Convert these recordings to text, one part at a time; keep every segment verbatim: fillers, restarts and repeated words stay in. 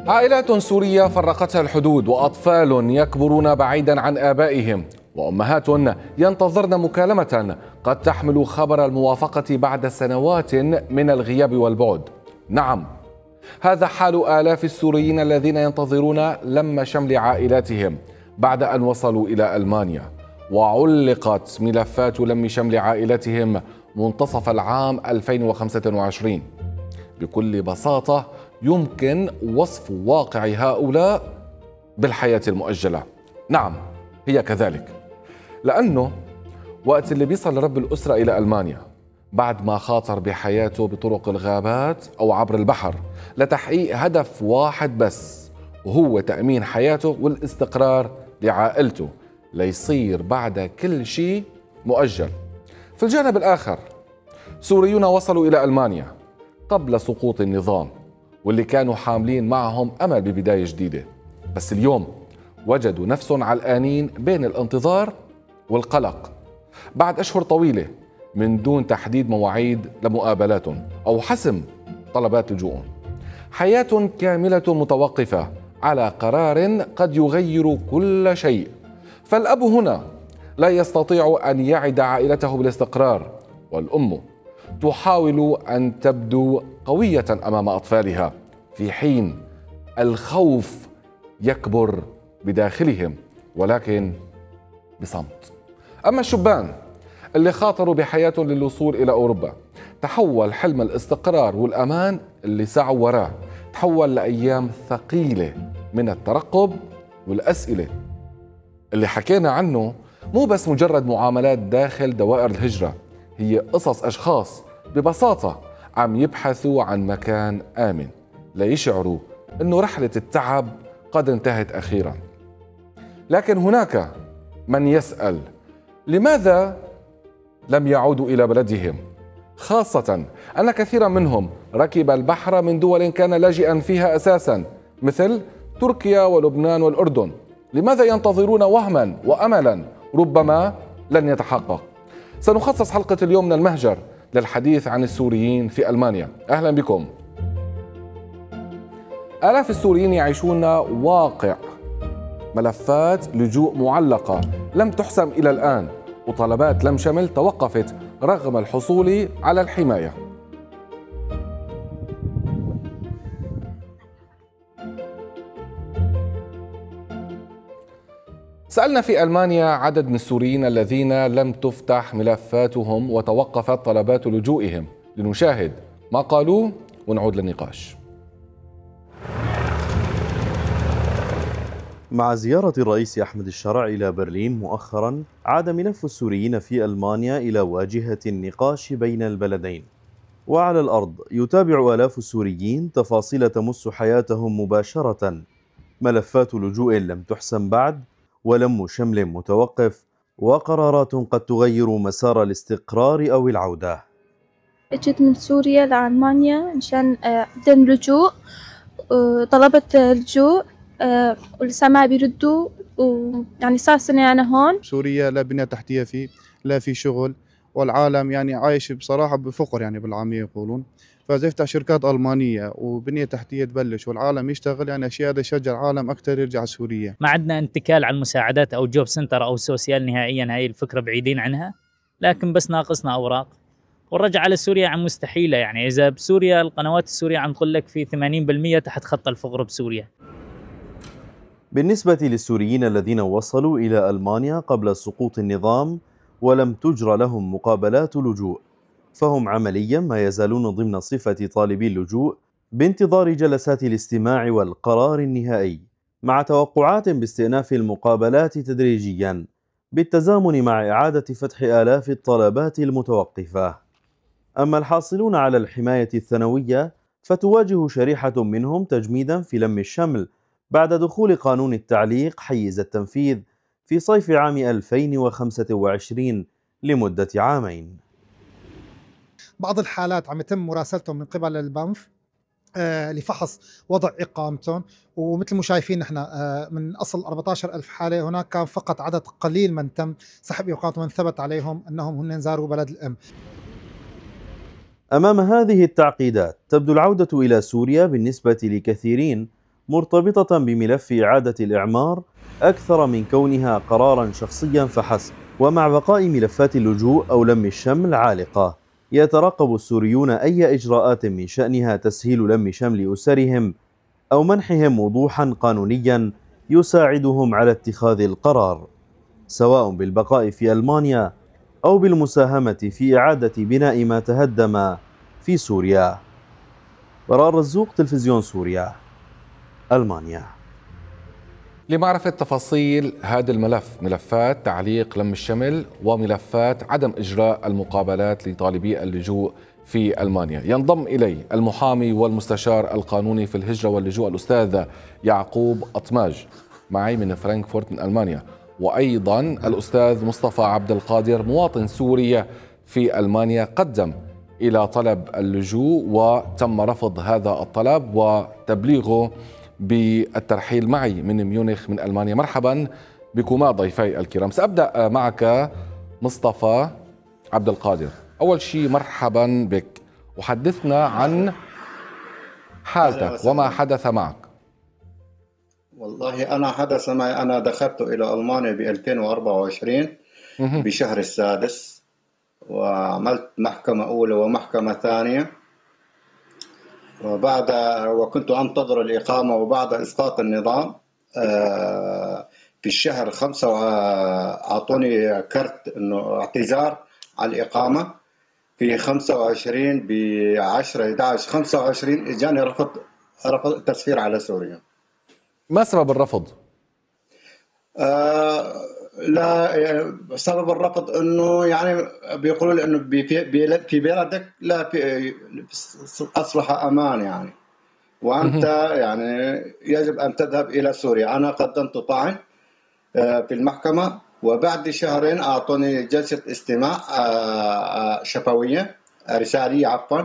عائلات سورية فرقتها الحدود، وأطفال يكبرون بعيدا عن آبائهم، وأمهات ينتظرن مكالمة قد تحمل خبر الموافقة بعد سنوات من الغياب والبعد. نعم، هذا حال آلاف السوريين الذين ينتظرون لم شمل عائلاتهم بعد أن وصلوا إلى ألمانيا، وعلقت ملفات لم شمل عائلتهم منتصف العام ألفين وخمسة وعشرين. بكل بساطة يمكن وصف واقع هؤلاء بالحياة المؤجلة. نعم، هي كذلك، لأنه وقت اللي بيصل رب الأسرة إلى ألمانيا بعد ما خاطر بحياته بطرق الغابات أو عبر البحر لتحقيق هدف واحد بس، وهو تأمين حياته والاستقرار لعائلته، ليصير بعد كل شيء مؤجل. في الجانب الآخر سوريون وصلوا إلى ألمانيا قبل سقوط النظام، واللي كانوا حاملين معهم أمل ببداية جديدة، بس اليوم وجدوا نفسهم علقانين بين الانتظار والقلق بعد أشهر طويلة من دون تحديد مواعيد لمقابلاتهم أو حسم طلبات لجوءهم. حياة كاملة متوقفة على قرار قد يغير كل شيء. فالأب هنا لا يستطيع أن يعد عائلته بالاستقرار، والأم تحاول أن تبدو قوية أمام أطفالها، في حين الخوف يكبر بداخلهم ولكن بصمت. أما الشبان اللي خاطروا بحياتهم للوصول إلى أوروبا، تحول حلم الاستقرار والأمان اللي سعوا وراه تحول لأيام ثقيلة من الترقب والأسئلة. اللي حكينا عنه مو بس مجرد معاملات داخل دوائر الهجرة، هي قصص أشخاص ببساطة عم يبحثوا عن مكان آمن ليشعروا أنه رحلة التعب قد انتهت أخيرا. لكن هناك من يسأل لماذا لم يعودوا إلى بلدهم، خاصة أن كثيرا منهم ركب البحر من دول كان لاجئا فيها أساسا مثل تركيا ولبنان والأردن. لماذا ينتظرون وهما وأملا ربما لن يتحقق؟ سنخصص حلقة اليوم من المهجر للحديث عن السوريين في ألمانيا. أهلا بكم. آلاف السوريين يعيشون واقع ملفات لجوء معلقة لم تحسم إلى الآن، وطلبات لم شمل توقفت رغم الحصول على الحماية. سألنا في ألمانيا عدد من السوريين الذين لم تفتح ملفاتهم وتوقفت طلبات لجوئهم، لنشاهد ما قالوه ونعود للنقاش. مع زيارة الرئيس أحمد الشرع إلى برلين مؤخرا، عاد ملف السوريين في ألمانيا إلى واجهة النقاش بين البلدين، وعلى الأرض يتابع آلاف السوريين تفاصيل تمس حياتهم مباشرة، ملفات لجوء لم تحسم بعد، ولم شمل متوقف، وقرارات قد تغير مسار الاستقرار أو العودة. اجيت من سوريا لألمانيا مشان أقدم لجوء، طلبت لجوء ولسه ما بيردوا، ويعني صار سنة أنا هون. سوريا لا بنية تحتية فيه، لا في شغل، والعالم يعني عايش بصراحة بفقر يعني بالعامية يقولون. فإذا يفتح شركات ألمانية وبنية تحتية تبلش والعالم يشتغل، يعني أشياء هذا يشجع العالم أكثر يرجع سوريا. ما عندنا انتكال على المساعدات أو جوب سنتر أو سوسيال نهائيا، هاي الفكرة بعيدين عنها، لكن بس ناقصنا أوراق، والرجعة على سوريا عم مستحيلة. يعني إذا بسوريا القنوات السورية عم تقول لك في ثمانين بالمئة تحت خط الفقر بسوريا. بالنسبة للسوريين الذين وصلوا إلى ألمانيا قبل سقوط النظام ولم تجرى لهم مقابلات لجوء، فهم عمليا ما يزالون ضمن صفة طالبي اللجوء بانتظار جلسات الاستماع والقرار النهائي، مع توقعات باستئناف المقابلات تدريجيا بالتزامن مع إعادة فتح آلاف الطلبات المتوقفة. أما الحاصلون على الحماية الثانوية فتواجه شريحة منهم تجميدا في لم الشمل بعد دخول قانون التعليق حيز التنفيذ في صيف عام ألفين وخمسة وعشرين لمدة عامين. بعض الحالات عم يتم مراسلتهم من قبل البنف آه لفحص وضع إقامتهم، ومثل ما شايفين نحن آه من أصل أربعة عشر ألف حالة هناك كان فقط عدد قليل من تم سحب إقامتهم، من ثبت عليهم أنهم هن زاروا بلد الأم. أمام هذه التعقيدات تبدو العودة إلى سوريا بالنسبة لكثيرين مرتبطة بملف إعادة الإعمار أكثر من كونها قراراً شخصياً فحسب. ومع بقاء ملفات اللجوء أو لم الشمل عالقة، يترقب السوريون أي إجراءات من شأنها تسهيل لم شمل أسرهم أو منحهم وضوحاً قانونياً يساعدهم على اتخاذ القرار، سواء بالبقاء في ألمانيا أو بالمساهمة في إعادة بناء ما تهدم في سوريا. براء الرزوق، تلفزيون سوريا، ألمانيا. لمعرفة تفاصيل هذا الملف، ملفات تعليق لم الشمل وملفات عدم إجراء المقابلات لطالبي اللجوء في ألمانيا، ينضم إلي المحامي والمستشار القانوني في الهجرة واللجوء الأستاذ يعقوب أطماج، معي من فرانكفورت من ألمانيا، وأيضا الأستاذ مصطفى عبد القادر مواطن سوري في ألمانيا قدم إلى طلب اللجوء وتم رفض هذا الطلب وتبليغه بالترحيل معي من ميونخ من ألمانيا. مرحبا بكما ضيفي الكرام. سأبدأ معك مصطفى عبد القادر. أول شيء مرحبا بك، وحدثنا عن حالتك وما حدث معك. والله أنا حدث معي، أنا دخلت إلى ألمانيا ب ألفين وأربعة وعشرين بشهر السادس، وعملت محكمة أولى ومحكمة ثانية، وبعد وكنت أنتظر الإقامة. وبعد إسقاط النظام في الشهر خمسة أعطوني كرت إنه اعتذار على الإقامة. في خمسة وعشرين بعشرة إحدى عشر خمسة وعشرين إجاني رفض رفض التسفير على سوريا. ما سبب الرفض؟ آه لا، سبب الرفض انه يعني بيقولوا لي انه في بلدك لا في اصبح امان يعني، وانت يعني يجب ان تذهب الى سوريا. انا قدمت طعن في المحكمه، وبعد شهرين اعطوني جلسه استماع شفويه رساليه عفوا.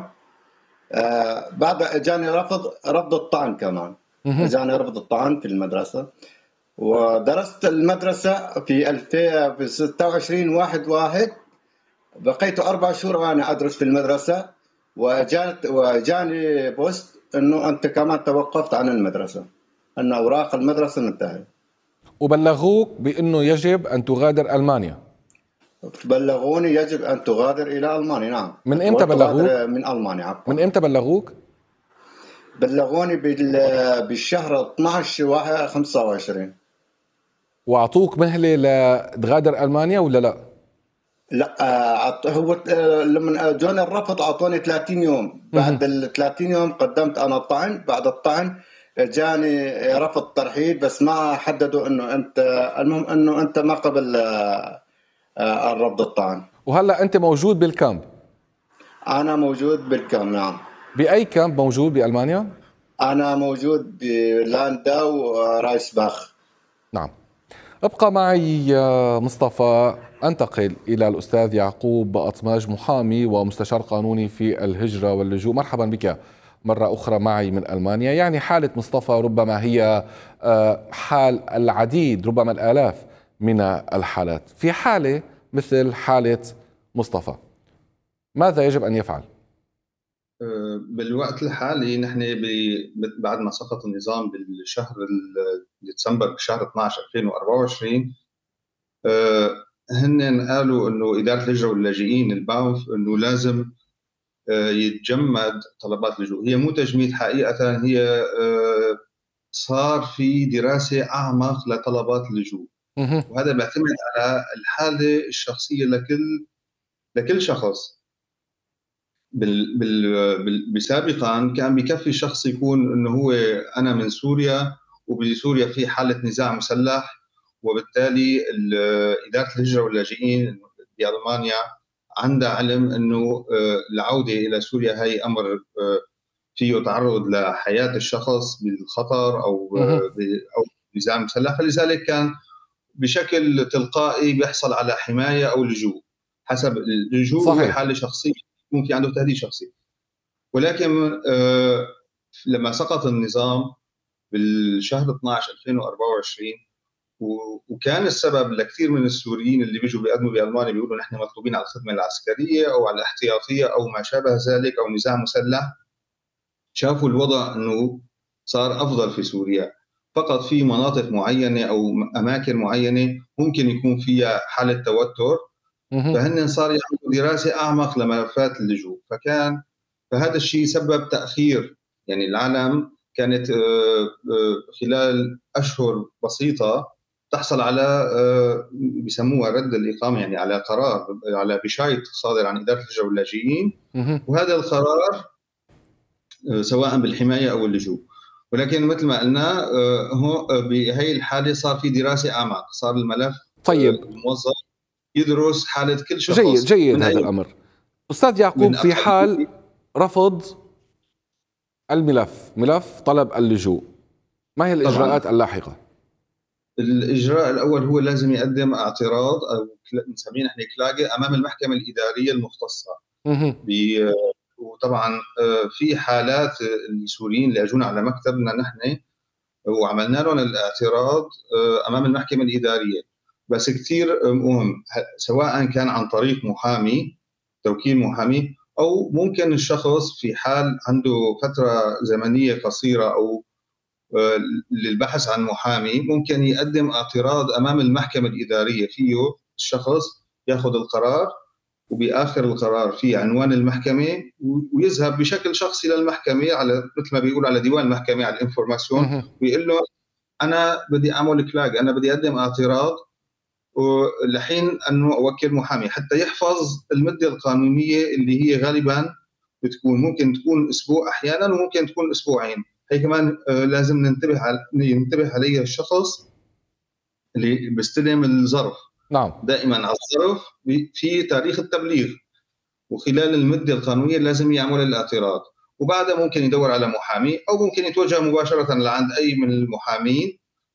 بعد اجاني رفض رفض الطعن كمان، اجاني رفض الطعن في المدرسه. ودرست المدرسة في ألفين في ستة وعشرين واحد واحد، بقيت أربع شهور وأنا أدرس في المدرسة، وجانت وجاني بوست إنه أنت كمان توقفت عن المدرسة، أن أوراق المدرسة منتهية. وبلغوك بأنه يجب أن تغادر ألمانيا؟ بلغوني يجب أن تغادر إلى ألمانيا. نعم. من إمتى بلغوك؟ من ألمانيا عفوا. من إمتى بلغوك؟ بلغوني بالشهر اثنعش واحد خمسة وعشرين. واعطوك مهله لتغادر المانيا ولا لا؟ لا، هو لما جوني الرفض اعطوني ثلاثين يوم. بعد ال ثلاثين يوم قدمت انا الطعن. بعد الطعن جاني رفض ترحيل، بس ما حددوا انه انت، المهم انه انت ما قبل الرفض الطعن. وهلا انت موجود بالكامب؟ انا موجود بالكامب. نعم. باي كامب موجود بالمانيا؟ انا موجود بلانداو رايسباخ. نعم. ابقى معي مصطفى، انتقل الى الاستاذ يعقوب أطماج، محامي ومستشار قانوني في الهجرة واللجوء. مرحبا بك مرة أخرى معي من ألمانيا. يعني حالة مصطفى ربما هي حال العديد، ربما الآلاف من الحالات. في حالة مثل حالة مصطفى ماذا يجب أن يفعل؟ بالوقت الحالي نحن بعد ما سقط النظام بالشهر ديسمبر بشهر اثنعش ألفين وأربعة وعشرين، هن قالوا انه اداره الهجره واللاجئين الباوف انه لازم يتجمد طلبات اللجوء. هي مو تجميد حقيقه، هي صار في دراسه اعمق لطلبات اللجوء، وهذا بيعتمد على الحاله الشخصيه لكل لكل شخص. بال بال بسابقا كان بكفي الشخص يكون انه هو انا من سوريا وبسوريا في حاله نزاع مسلح، وبالتالي اداره الهجره واللاجئين بألمانيا عندها علم انه العوده الى سوريا هي امر فيه تعرض لحياه الشخص بالخطر او او نزاع مسلح، فلذلك كان بشكل تلقائي بيحصل على حمايه او لجوء حسب اللجوء. هو حاله شخصيه يكون في عنده تهديد شخصي. ولكن آه لما سقط النظام بالشهر اثنعش ألفين وأربعة وعشرين، وكان السبب لكثير من السوريين اللي بيجوا بيقدموا بألمانيا بيقولوا نحن مطلوبين على الخدمة العسكرية أو على الاحتياطية أو ما شابه ذلك أو نزاع مسلح، شافوا الوضع أنه صار أفضل في سوريا، فقط في مناطق معينة أو أماكن معينة ممكن يكون فيها حالة توتر، فهن صار يعملوا دراسة أعمق لملفات اللجوء، فكان فهذا الشيء سبب تأخير. يعني العالم كانت خلال أشهر بسيطة تحصل على بسموها رد الإقامة، يعني على قرار على بشايط صادر عن إدارة الهجرة واللاجئين، وهذا القرار سواء بالحماية أو اللجوء. ولكن مثل ما قلنا هو بهي الحالة صار في دراسة أعمق، صار الملف طيب الموظف يدرس حالة كل شخص. جيد جيد هذا الأمر. أستاذ يعقوب، في حال رفض الملف، ملف طلب اللجوء، ما هي الإجراءات طبعاً اللاحقة؟ الإجراء الأول هو لازم يقدم اعتراض أو نسميه نحن كلاجة أمام المحكمة الإدارية المختصة. وطبعا في حالات السوريين اللي اجونا على مكتبنا نحن وعملنا لهم الاعتراض امام المحكمه الاداريه، بس كثير مهم سواء كان عن طريق محامي توكيل محامي، او ممكن الشخص في حال عنده فتره زمنيه قصيره او للبحث عن محامي ممكن يقدم اعتراض امام المحكمه الاداريه، فيه الشخص ياخذ القرار وبآخر القرار في عنوان المحكمة ويذهب بشكل شخصي للمحكمة على مثل ما بيقول على ديوان المحكمة على الانفورماسيون، ويقول له أنا بدي أعمل كلاج، أنا بدي أقدم اعتراض ولحين أنه أوكل محامي، حتى يحفظ المدة القانونية اللي هي غالبا بتكون ممكن تكون أسبوع أحيانا وممكن تكون أسبوعين. هي كمان لازم ننتبه على ينتبه عليها الشخص اللي بيستلم الظرف. نعم. دائما على الظرف في تاريخ التبليغ، وخلال المدة القانونية لازم يعمل الاعتراض، وبعدها ممكن يدور على محامي أو ممكن يتوجه مباشرة لعند أي من المحامين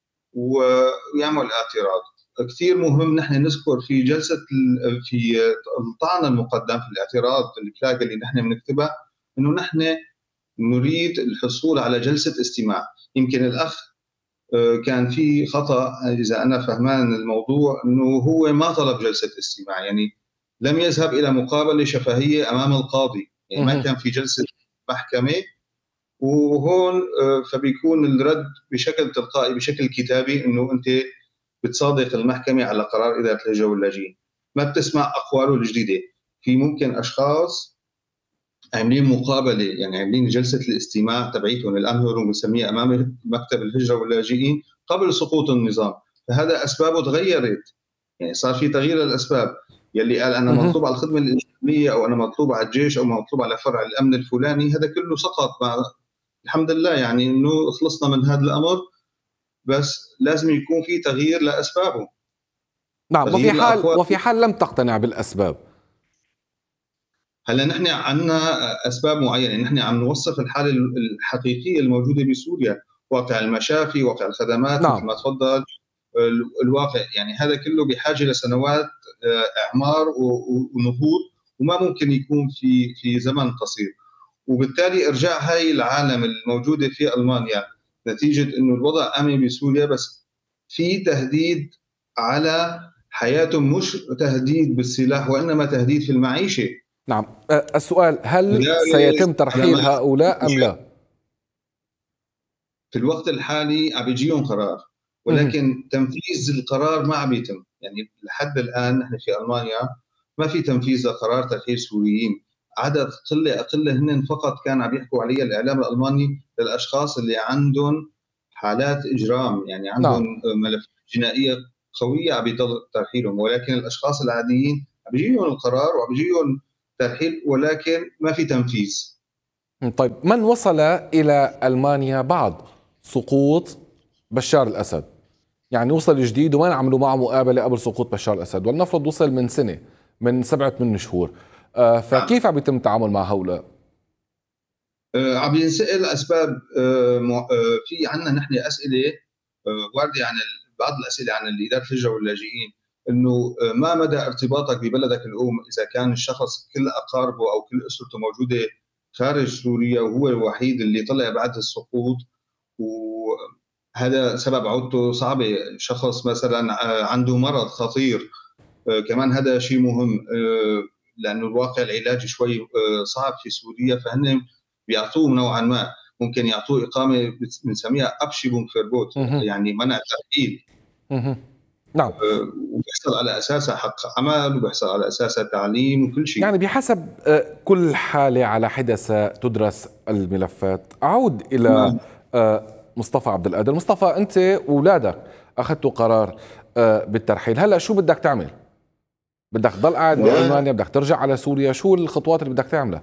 ويعمل اعتراض. كثير مهم نحن نذكر في جلسة في الطعن المقدم في الاعتراض الكلاجة اللي نحن بنكتبها إنه نحن نريد الحصول على جلسة استماع. يمكن الأخ كان في خطأ إذا أنا فهمان الموضوع، أنه هو ما طلب جلسة استماع، يعني لم يذهب إلى مقابلة شفهية أمام القاضي، يعني ما كان في جلسة محكمة، وهون فبيكون الرد بشكل تلقائي بشكل كتابي أنه أنت بتصادق المحكمة على قرار إدارة الهجرة واللاجئين، ما بتسمع أقواله الجديدة. في ممكن أشخاص عاملين مقابله، يعني عاملين جلسه الاستماع تبعيتهم الان هو بنسميها امام مكتب الهجره واللاجئين قبل سقوط النظام، فهذا اسبابه تغيرت، يعني صار في تغيير الاسباب. يلي قال انا مطلوب على الخدمه الانسانيه او انا مطلوب على الجيش او مطلوب على فرع الامن الفلاني، هذا كله سقط مع الحمد لله، يعني انه خلصنا من هذا الامر، بس لازم يكون في تغيير لاسبابه. نعم. وفي حال وفي حال لم تقتنع بالاسباب، هلا نحن عندنا اسباب معينه، نحن عم نوصف الحاله الحقيقيه الموجوده بسوريا، واقع المشافي، واقع الخدمات، نعم. مثل ما تفضل الواقع، يعني هذا كله بحاجه لسنوات اعمار ونهوض، وما ممكن يكون في في زمن قصير. وبالتالي ارجاع هاي العالم الموجوده في المانيا نتيجه انه الوضع امن بسوريا، بس في تهديد على حياتهم، مش تهديد بالسلاح وانما تهديد في المعيشه. نعم. السؤال، هل سيتم ترحيل هؤلاء أم لا؟ في الوقت الحالي عم بيجيهم قرار، ولكن تنفيذ القرار ما عم يتم، يعني لحد الآن نحن في ألمانيا ما في تنفيذ لقرار ترحيل سوريين. عدد قلة أقل هن فقط كان عم يحكوا عليها الإعلام الألماني للأشخاص اللي عندهم حالات إجرام، يعني عندهم نعم. ملفات جنائية قوية عم يتم ترحيلهم، ولكن الأشخاص العاديين عم بيجيهم القرار وعم بيجيهم ترحيل ولكن ما في تنفيذ. طيب، من وصل إلى ألمانيا بعد سقوط بشار الأسد؟ يعني وصل جديد وما عملوا معه مقابلة قبل سقوط بشار الأسد، ولنفرض وصل من سنة، من سبعة من شهور، آه فكيف عم يتم التعامل مع هؤلاء؟ آه عم ينسأل أسباب. آه آه في عنا نحن أسئلة آه واردة عن بعض الأسئلة عن إدارة الهجرة واللاجئين، انه ما مدى ارتباطك ببلدك الام اذا كان الشخص كل اقاربه او كل اسرته موجوده خارج سوريا وهو الوحيد اللي طلع بعد السقوط، وهذا سبب عودته صعبه، شخص مثلا عنده مرض خطير، كمان هذا شيء مهم لانه الواقع العلاجي شوي صعب في سوريا، فهن بيعطوه نوعا ما. ممكن يعطوه اقامه بنسميها ابشيبونغ فيربوت، مهم. يعني منع ترحيل. مهم. نعم. آه، وبيحصل على اساسها حق عمل، وبيحصل على اساسها تعليم وكل شيء. يعني بحسب آه، كل حالة على حدة ستدرس الملفات. أعود إلى نعم. آه، مصطفى عبد القادر. مصطفى، أنت وأولادك أخذتوا قرار آه، بالترحيل، هلأ شو بدك تعمل؟ بدك تضل قاعد و- بألمانيا؟ بدك ترجع على سوريا؟ شو الخطوات اللي بدك تعملها؟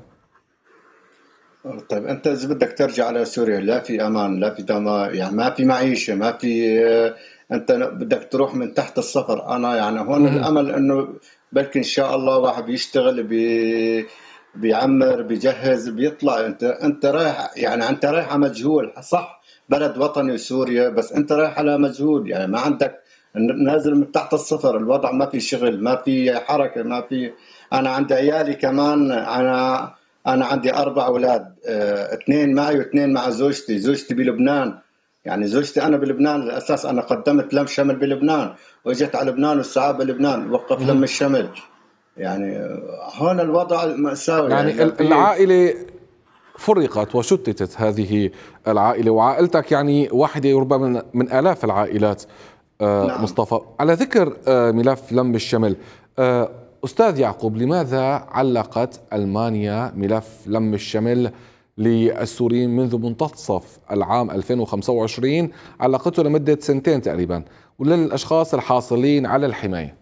طيب انت اذا بدك ترجع على سوريا لا في امان، لا في دماء، يعني ما في معيشه، ما في آه، انت بدك تروح من تحت الصفر. انا يعني هون مهم. الامل انه بلكي ان شاء الله واحد بيشتغل بي بيعمر بيجهز بيطلع. انت انت رايح يعني انت رايح على مجهول، صح بلد وطني سوريا، بس انت رايح على مجهول، يعني ما عندك نازل من تحت الصفر. الوضع ما في شغل، ما في حركه، ما في. انا عندي عيالي كمان، انا انا عندي اربع اولاد، اه اثنين معي واثنين مع زوجتي. زوجتي بلبنان، يعني زوجتي انا بلبنان الاساس. انا قدمت لم شمل بلبنان واجت على لبنان والسعاب بلبنان وقف لم مهم. الشمل. يعني آه، هون الوضع مأساوي، يعني يعني لا ال- في. العائلة فرقت وشتتت، هذه العائلة، وعائلتك يعني واحدة ربما من, من آلاف العائلات. آه، نعم. مصطفى، على ذكر آه، ملف لم الشمل، آه، أستاذ يعقوب، لماذا علقت ألمانيا ملف لم الشمل للسوريين منذ منتصف العام ألفين وخمسة وعشرين؟ علقته لمدة سنتين تقريبا، وللأشخاص الحاصلين على الحماية.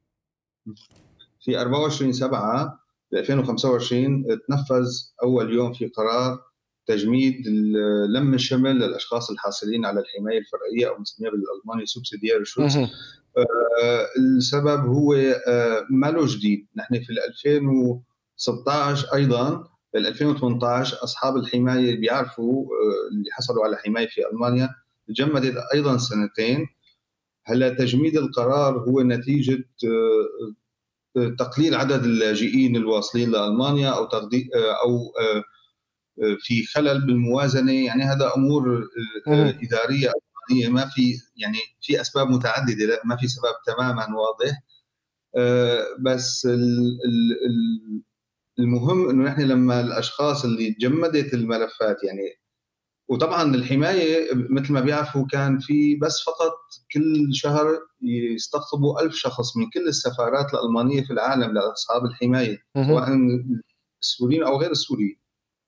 في أربعة وعشرين سبعة ألفين وخمسة وعشرين تنفذ أول يوم في قرار تجميد ال- لم الشمل للأشخاص الحاصلين على الحماية الفرعية أو مسميها بالألماني سوبسيديار شوتس. مهم. آه، السبب هو آه، ما له جديد. نحن في ألفين وستة عشر أيضا بال ألفين وثمانية عشر أصحاب الحماية اللي بيعرفوا آه، اللي حصلوا على حماية في ألمانيا تجمدت أيضا سنتين. هلا تجميد القرار هو نتيجة آه، تقليل عدد اللاجئين الواصلين لألمانيا أو تغذي أو في خلل بالموازنة. يعني هذا أمور مهم. إدارية ألمانية، ما في يعني في أسباب متعددة، لا ما في سبب تماما واضح. بس ال- ال- ال- المهم إنه نحن لما الأشخاص اللي تجمدت الملفات يعني، وطبعا الحماية مثل ما بيعرفوا كان في بس فقط كل شهر يستقطبوا ألف شخص من كل السفارات الألمانية في العالم لأصحاب الحماية، مهم. سواء السوريين أو غير السوريين.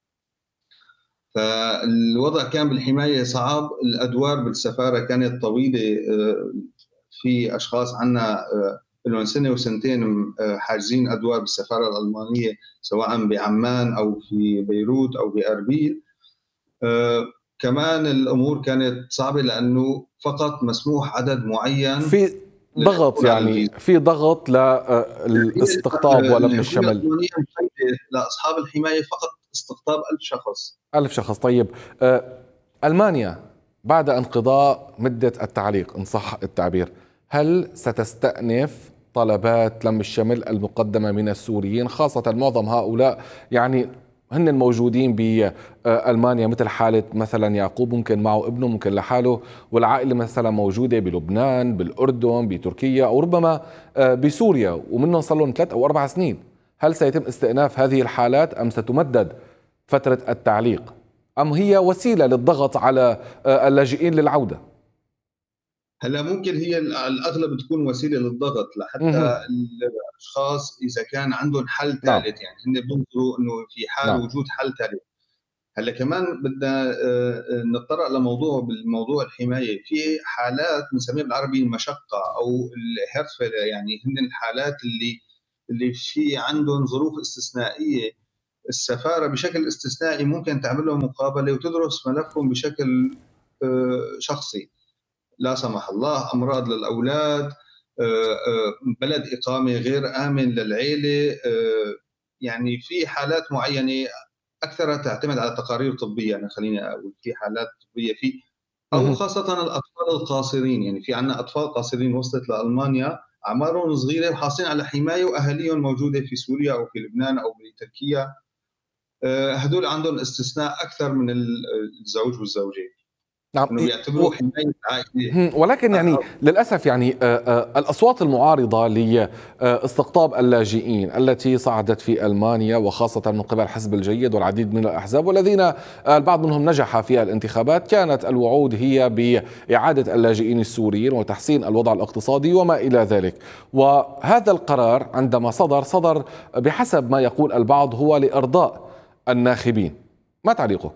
فالوضع كان بالحماية صعب، الأدوار بالسفارة كانت طويلة. في أشخاص عنا لهم سنة وسنتين حاجزين أدوار بالسفارة الألمانية سواء بعمان أو في بيروت أو بأربيل. آه، كمان الامور كانت صعبه لانه فقط مسموح عدد معين في ضغط، للحصول على يعني الفيزا. في ضغط للاستقطاب ولم الحكومه الشمل. الالمانيه محدده لاصحاب الحمايه فقط استقطاب ألف شخص. ألف شخص. طيب، آه، ألمانيا بعد انقضاء مدة التعليق إن صح التعبير، هل ستستأنف طلبات لم الشمل المقدمة من السوريين، خاصة معظم هؤلاء يعني هن الموجودين بألمانيا، مثل حالة مثلا يعقوب ممكن معه ابنه، ممكن لحاله، والعائلة مثلا موجودة بلبنان، بالأردن، بتركيا، أو ربما آه، بسوريا، ومنهم صار لهم ثلاث أو أربع سنين. هل سيتم استئناف هذه الحالات أم ستمدد فترة التعليق، أم هي وسيلة للضغط على آه، اللاجئين للعودة؟ هلا ممكن هي الاغلب تكون وسيله للضغط مهم. لحتى الاشخاص اذا كان عندهم حل نعم. ثالث، يعني هن بينظروا انه في حال نعم. وجود حل ثالث. هلا كمان بدنا آه، آه، نتطرق لموضوع بالموضوع الحمايه. في حالات بنسميها بالعربي المشقه او الهرفله، يعني هن الحالات اللي اللي في عندهم ظروف استثنائيه. السفاره بشكل استثنائي ممكن تعمل لهم مقابله وتدرس ملفهم بشكل آه، شخصي. لا سمح الله امراض للاولاد، آه، آه، بلد اقامه غير امن للعيله، آه، يعني في حالات معينه اكثرها تعتمد على تقارير طبيه. انا خليني اقول في حالات طبيه في، او مهم. خاصه الاطفال القاصرين. يعني في عندنا اطفال قاصرين وصلت لالمانيا اعمارهم صغيره وحاصلين على حمايه واهاليهم موجوده في سوريا او في لبنان او بتركيا. آه، هدول عندهم استثناء اكثر من الزوج والزوجه. نعم. انه بيعتبروه حمايه عائليه. ولكن يعني للاسف يعني الاصوات المعارضه لاستقطاب اللاجئين التي صعدت في المانيا وخاصه من قبل حزب الجيد والعديد من الاحزاب والذين البعض منهم نجح في الانتخابات، كانت الوعود هي باعاده اللاجئين السوريين وتحسين الوضع الاقتصادي وما الى ذلك. وهذا القرار عندما صدر صدر بحسب ما يقول البعض هو لارضاء الناخبين. ما تعليقه؟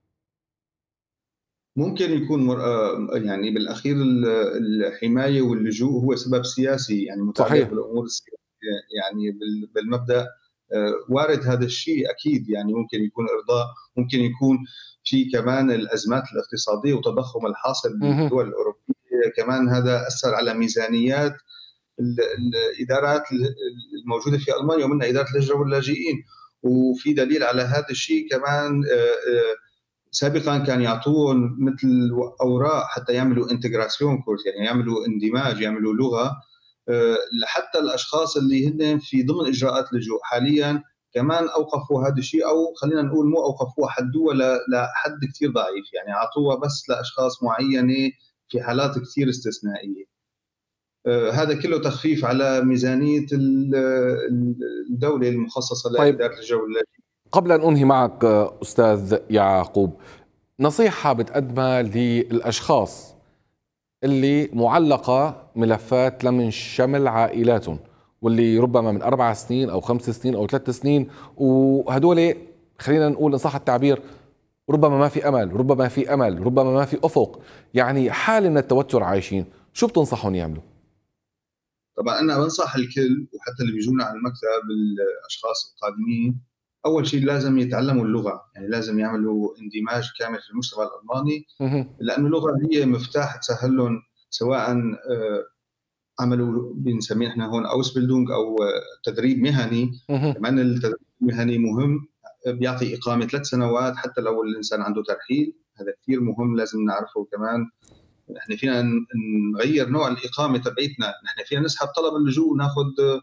ممكن يكون مر... يعني بالاخير الحمايه واللجوء هو سبب سياسي، يعني متعلق بالامور السياسيه، يعني بالمبدا وارد هذا الشيء اكيد، يعني ممكن يكون ارضاء، ممكن يكون في كمان الازمات الاقتصاديه والتضخم الحاصل بالدول الاوروبيه، كمان هذا اثر على ميزانيات الادارات الموجوده في المانيا ومنها اداره الهجره واللاجئين. وفي دليل على هذا الشيء كمان سابقا كان يعطون مثل اوراق حتى يعملوا انتجراسيون كورس، يعني يعملوا اندماج، يعملوا لغه لحتى الاشخاص اللي هن في ضمن اجراءات اللجوء. حاليا كمان اوقفوا هذا الشيء، او خلينا نقول مو اوقفوه، حدوها لحد كثير ضعيف، يعني اعطوها بس لاشخاص معينه في حالات كثير استثنائيه. هذا كله تخفيف على ميزانيه الدوله المخصصه لاداره الجو اللاجئين. قبل أن أنهي معك أستاذ يعقوب، نصيحة بتقدمها للأشخاص اللي معلقة ملفات لم شمل عائلاتهم، واللي ربما من أربع سنين أو خمس سنين أو ثلاث سنين، وهدول خلينا نقول إن صح التعبير ربما ما في أمل، ربما في أمل، ربما ما في أفق، يعني حال من التوتر عايشين، شو بتنصحهم يعملوا؟ طبعا أنا بنصح الكل وحتى اللي بيجونا على المكتب الأشخاص القادمين، أول شيء لازم يتعلموا اللغة، يعني لازم يعملوا اندماج كامل في المجتمع الألماني، لأن اللغة هي مفتاح تسهل لهم، سواء عملوا بنسميه احنا هون أوسبيلدونج أو تدريب مهني. كمان التدريب المهني مهم، بيعطي إقامة ثلاث سنوات حتى لو الإنسان عنده ترحيل، هذا كثير مهم لازم نعرفه. كمان نحن فينا نغير نوع الإقامة تبعيتنا، نحن فينا نسحب طلب اللجوء وناخذ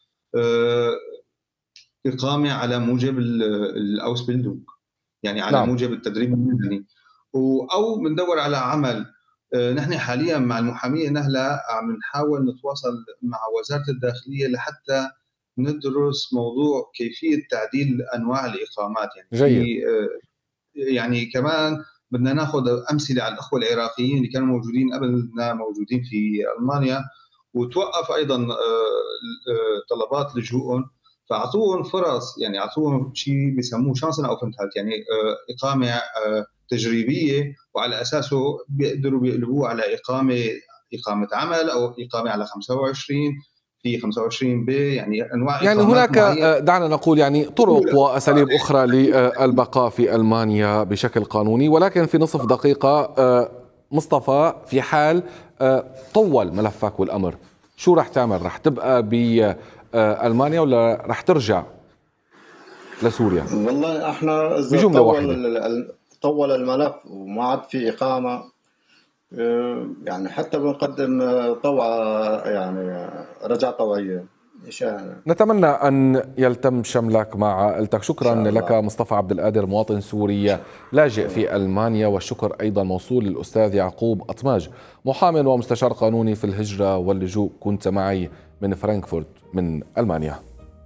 إقامة على موجب الأوسبيلدونج، يعني على نعم. موجب التدريب المهني، أو بندور على عمل. نحن حاليا مع المحامية نهلة عم نحاول نتواصل مع وزارة الداخلية لحتى ندرس موضوع كيفية تعديل أنواع الإقامات، يعني جيد. يعني كمان بدنا ناخذ أمثلة على الأخوة العراقيين اللي كانوا موجودين قبلنا موجودين في ألمانيا، وتوقف أيضا طلبات لجوءهم، فأعطوهم فرص، يعني أعطوهم شيء بيسموه شانسن أو فنتات، يعني إقامة تجريبية، وعلى أساسه بيقدروا بيقلبوه على إقامة إقامة عمل أو إقامة على خمسة وعشرين في خمسة وعشرين بي، يعني أنواع يعني هناك معينة. دعنا نقول يعني طرق وأساليب أخرى للبقاء في ألمانيا بشكل قانوني. ولكن في نصف دقيقة مصطفى، في حال طول ملفك والأمر، شو رح تعمل؟ رح تبقى بألمانيا ولا رح ترجع لسوريا؟ والله احنا إذا بجملة طول واحدة طول الملف وما عاد في إقامة، يعني حتى بنقدم طوع، يعني رجعة طوعية. نتمنى أن يلتم شملك مع عائلتك. شكرا لك مصطفى عبد القادر، مواطن سوري لاجئ في ألمانيا، والشكر أيضا موصول للأستاذ يعقوب أطماج، محامي ومستشار قانوني في الهجرة واللجوء، كنت معي من فرانكفورت من ألمانيا.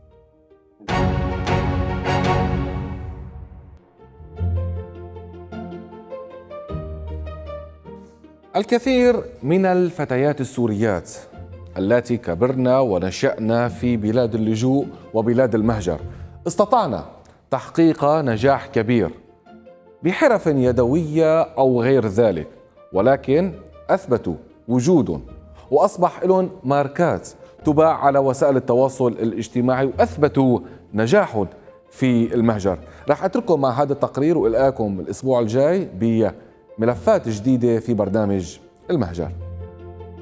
الكثير من الفتيات السوريات التي كبرنا ونشأنا في بلاد اللجوء وبلاد المهجر استطعنا تحقيق نجاح كبير بحرف يدوية أو غير ذلك، ولكن أثبتوا وجودهم وأصبح لهم ماركات تباع على وسائل التواصل الاجتماعي، وأثبتوا نجاحهم في المهجر. رح أترككم مع هذا التقرير وإلقاكم الأسبوع الجاي بملفات جديدة في برنامج المهجر.